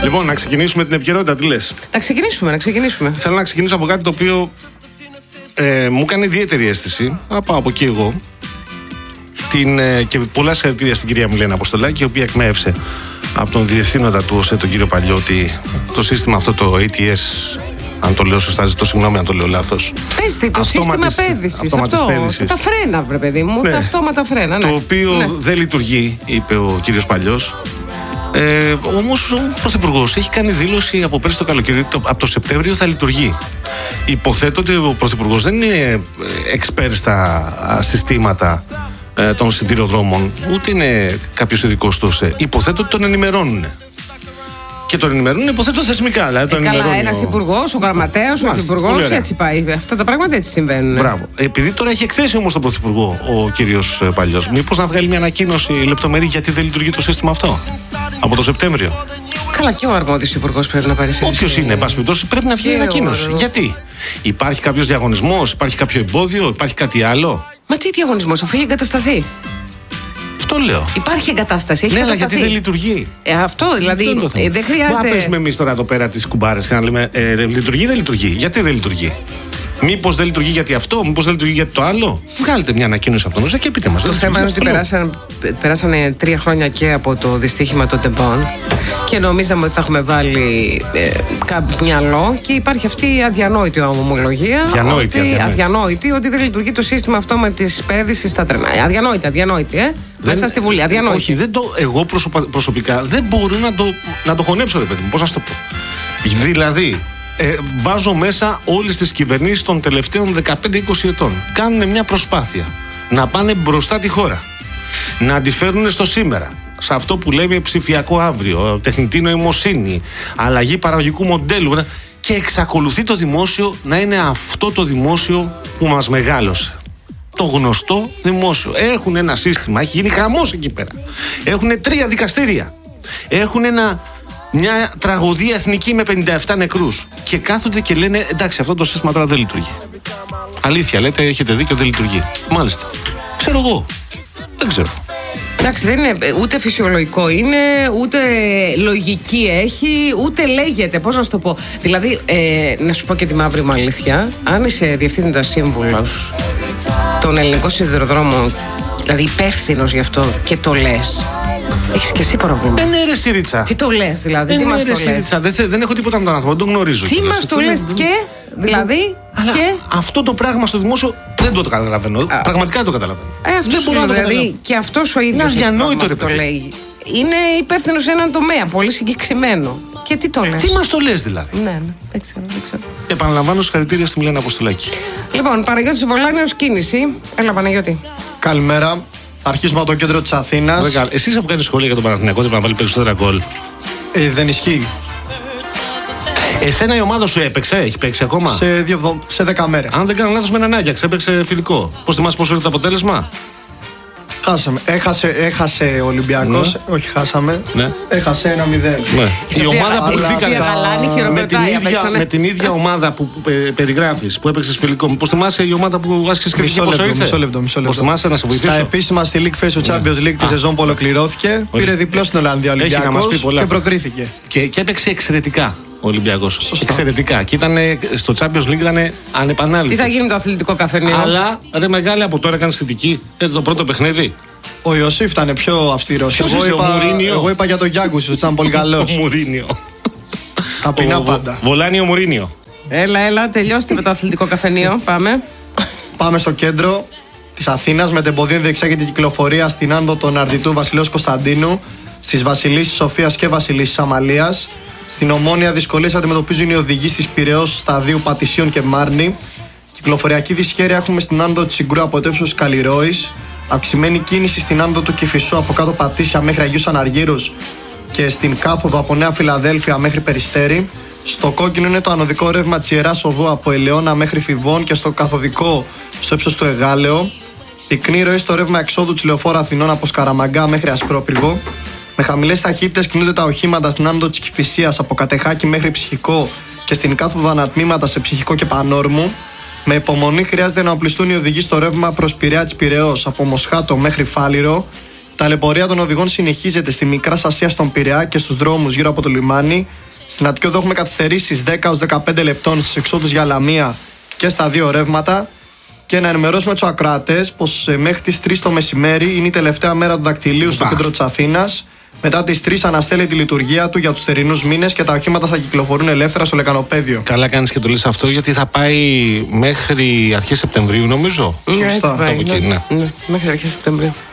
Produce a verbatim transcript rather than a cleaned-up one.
Λοιπόν, να ξεκινήσουμε την επικαιρότητα, τι λες? Να ξεκινήσουμε, να ξεκινήσουμε. Θέλω να ξεκινήσω από κάτι το οποίο ε, μου έκανε ιδιαίτερη αίσθηση. Να πάω από εκεί εγώ. Την, ε, και πολλά συγχαρητήρια στην κυρία Μιλένα Αποστολάκη, η οποία εκμεύσε από τον διευθύνοντα του ΟΣΕ, τον κύριο Παλιώτη, το σύστημα αυτό το έι τι ες. Αν το λέω σωστά, ζητώ συγγνώμη αν το λέω λάθος. Πέστε, το σύστημα πέδησης. Αυτό. Πέδησης. Τα φρένα, βρε παιδί μου. Ναι. Τα αυτόματα φρένα. Ναι. Το οποίο ναι. δεν λειτουργεί, είπε ο κύριος Παλιός. Ε, όμως ο Πρωθυπουργός έχει κάνει δήλωση από πέρσι το καλοκαίρι, το, από το Σεπτέμβριο θα λειτουργεί. Υποθέτω ότι ο Πρωθυπουργός δεν είναι εξπέρ στα συστήματα ε, των σιδηροδρόμων, ούτε είναι κάποιος ειδικός του ΟΣΕ. Υποθέτω ότι τον ενημερώνουν. Και τον ενημερώνουν, υποθέτω θεσμικά. Δηλαδή, τον ε, καλά, ένας ο... υπουργός, ο γραμματέας, ο υφυπουργός, έτσι πάει. Αυτά τα πράγματα έτσι συμβαίνουν. Μπράβο. Επειδή τώρα έχει εκθέσει όμως τον Πρωθυπουργό ο κύριος Παλιός, μήπως να βγάλει μια ανακοίνωση λεπτομερή γιατί δεν λειτουργεί το σύστημα αυτό από το Σεπτέμβριο. Καλά, και ο αρμόδιος υπουργός πρέπει να πάρει θέση. Όποιος είναι, εν πάση περιπτώσει, πρέπει να βγει ανακοίνωση. Γιατί? Υπάρχει κάποιος διαγωνισμός, υπάρχει κάποιο εμπόδιο, υπάρχει κάτι άλλο? Μα τι διαγωνισμός, αφού έχει εγκατασταθεί. Αυτό λέω. Υπάρχει εγκατάσταση. Έχει ναι, αλλά γιατί δεν λειτουργεί. Ε, αυτό δηλαδή. Αυτό ε, δεν χρειάζεται. Να παίζουμε εμείς τώρα εδώ πέρα τις κουμπάρες και να λέμε ε, λειτουργεί ή δεν λειτουργεί. Γιατί δεν λειτουργεί? Μήπως δεν λειτουργεί γιατί αυτό, μήπως δεν λειτουργεί γιατί το άλλο? Βγάλετε μια ανακοίνωση από τον ΟΣΕ και πείτε μας. Το θέμα είναι ότι περάσαν, περάσανε τρία χρόνια και από το δυστύχημα των τεμπών και νομίζαμε ότι θα έχουμε βάλει ε, κάποιο μυαλό και υπάρχει αυτή η αδιανόητη ομολογία. Αδιανόητη, ότι, αδιανόητη. αδιανόητη ότι δεν λειτουργεί το σύστημα αυτό με τις πέδησης στα τρένα. Αδιανόητη, αδιανόητη, ε. Δεν... Μέσα στη Βουλή, αδιανόητη. Όχι, δεν το, εγώ προσωπα, προσωπικά δεν μπορώ να το, να το χωνέψω, ρε παιδί μου. Πώς να το πω? Δηλαδή, ε, βάζω μέσα όλες τις κυβερνήσεις των τελευταίων δεκαπέντε είκοσι ετών. Κάνουν μια προσπάθεια να πάνε μπροστά τη χώρα, να αντιφέρουν στο σήμερα, σε αυτό που λέμε ψηφιακό αύριο, τεχνητή νοημοσύνη, αλλαγή παραγωγικού μοντέλου, και εξακολουθεί το δημόσιο να είναι αυτό το δημόσιο που μας μεγάλωσε. Το γνωστό δημόσιο. Έχουν ένα σύστημα, έχει γίνει χαμός εκεί πέρα. Έχουν τρία δικαστήρια. Έχουν ένα, μια τραγωδία εθνική με πενήντα επτά νεκρούς. Και κάθονται και λένε εντάξει, αυτό το σύστημα τώρα δεν λειτουργεί. Αλήθεια, λέτε, έχετε δίκιο, δεν λειτουργεί. Μάλιστα. Ξέρω εγώ. Δεν ξέρω. Εντάξει, δεν είναι ούτε φυσιολογικό είναι, ούτε λογική έχει, ούτε λέγεται. Πώς να σου το πω? Δηλαδή, ε, να σου πω και τη μαύρη μου αλήθεια, αν είσαι διευθύνοντας σύμβουλος των ελληνικών σιδηροδρόμων, δηλαδή υπεύθυνος γι' αυτό και το λες, έχεις και εσύ πρόβλημα. Ε, ναι, ρε Σιρίτσα. Τι το λες, δηλαδή, ε, τι ναι, μας ρε, το λες? δεν, δεν έχω τίποτα με τον άνθρωπο, δεν τον γνωρίζω. Τι μας το λες και, δηλαδή, αλλά και... αυτό το πράγμα στο δημόσιο δεν το καταλαβαίνω. Α, πραγματικά δεν το καταλαβαίνω. Ε, αυτό δεν μπορώ να το δηλαδή, καταλαβαίνω. και αυτός ο ίδιος είναι αδιανόητο, ρε παιδί. Είναι υπεύθυνος σε έναν τομέα πολύ συγκεκριμένο. Και τι το λες? Τι μας το λες δηλαδή? Ναι, ναι, δεν ξέρω, δεν ξέρω. Επαναλαμβάνω, συγχαρητήρια στη Μιλένα Αποστολάκη. Λοιπόν, Παναγιώτης Βολάνιος, κίνηση. Έλα, Παναγιώτη. Καλημέρα. Θα αρχίσουμε από το κέντρο της Αθήνας. Εσείς που κάνετε σχόλια για τον Παναθηναϊκό, ότι να βάλει περισσότερα γκολ. Ε, δεν ισχύει. Εσένα η ομάδα σου έπαιξε, έχει παίξει ακόμα? Σε, δύο, σε δέκα μέρες. Αν δεν κάνω λάθος, με έναν Άγιαξ έπαιξε φιλικό. Πώς θυμάσαι πώς ήρθε το αποτέλεσμα? Χάσαμε. Έχασε, έχασε ο Ολυμπιακός. Ναι. Όχι, χάσαμε. Ναι. Έχασε ένα μηδέν. Ναι. Η ομάδα που βρήκατε με, την ίδια, με την ίδια ομάδα που ε, περιγράφεις, που έπαιξες φιλικό. Πώς θυμάσαι η ομάδα που άσκησες κριτική, πόσο ήρθε? Μισό λεπτό, μισό λεπτό. Πώς θυμάσαι, να σε βοηθήσω? Στα επίσημα στη League Face του Champions League τη σεζόν που ολοκληρώθηκε, πήρε διπλό στην Ολλανδία Ολυμπιακός και προκρίθηκε. Και, και έπαιξε εξαιρετικά ο Ολυμπιακός. Εξαιρετικά. Και ήταν, στο Champions League ήταν ανεπανάληπτος. Τι θα γίνει το αθλητικό καφενείο? Αλλά ρε μεγάλη, από τώρα κάνεις κριτική. Ε, το πρώτο παιχνίδι. Ο Ιωσήφ ήταν πιο αυστηρός. Εγώ, εγώ είπα για τον Γιάνγκους ότι ήταν πολύ καλός. Ο Μουρίνιο. Ταπεινά πάντα. Βολάνιο Μουρίνιο. Έλα, έλα, τελειώστε με το αθλητικό καφενείο. Πάμε. Πάμε στο κέντρο της Αθήνας. Με τεμποδίων διεξάγεται η κυκλοφορία στην άνοδο των Αρδιτού Βασιλέως Κωνσταντίνου, στις Βασιλίσσης Σοφίας και Βασιλίσσης Αμαλίας. Στην Ομόνια δυσκολίες αντιμετωπίζουν οι οδηγοί στις Πειραιώς, Σταδίου, Πατησίων και Μάρνη. Κυκλοφοριακή δυσχέρεια έχουμε στην άνοδο της Συγκρού από το ύψος Καλλιρόης. Αυξημένη κίνηση στην άνοδο του Κηφισού από κάτω Πατήσια μέχρι Αγίους Αναργύρους και στην κάθοδο από Νέα Φιλαδέλφια μέχρι Περιστέρι. Στο κόκκινο είναι το ανωδικό ρεύμα της Ιεράς Οδού από Ελαιώνα μέχρι Φιβών και στο καθοδικό στο ύψος του Εγάλεο. Πυκνή ροή στο ρεύμα εξόδου της Λεωφόρου Αθηνών από Σκαραμαγκά μέχρι Ασπρόπυργο. Με χαμηλές ταχύτητες κινούνται τα οχήματα στην άνοδο της Κηφισίας από Κατεχάκη μέχρι Ψυχικό και στην κάθοδο ανατμήματα σε Ψυχικό και Πανόρμου. Με υπομονή χρειάζεται να οπλιστούν οι οδηγοί στο ρεύμα προς Πειραιά της Πειραιώς από Μοσχάτο μέχρι Φάληρο ταλαιπωρία των οδηγών συνεχίζεται στη Μικρά Ασία στον Πειραιά και στους δρόμους γύρω από το λιμάνι. Στην Αττική Οδό έχουμε καθυστερήσεις δέκα έως δεκαπέντε λεπτών στις εξόδους για Λαμία και στα δύο ρεύματα. Και να ενημερώσουμε τους ακροατές πως μέχρι τις τρεις το μεσημέρι είναι η τελευταία μέρα του δακτυλίου στο κέντρο της Αθήνας. Μετά τις τρεις αναστέλλει τη λειτουργία του για τους θερινούς μήνες και τα οχήματα θα κυκλοφορούν ελεύθερα στο λεκανοπέδιο. Καλά κάνεις και το λες αυτό, γιατί θα πάει μέχρι αρχές Σεπτεμβρίου, νομίζω. Ναι, έτσι πάει, ναι. Ναι. Ναι, μέχρι αρχές Σεπτεμβρίου.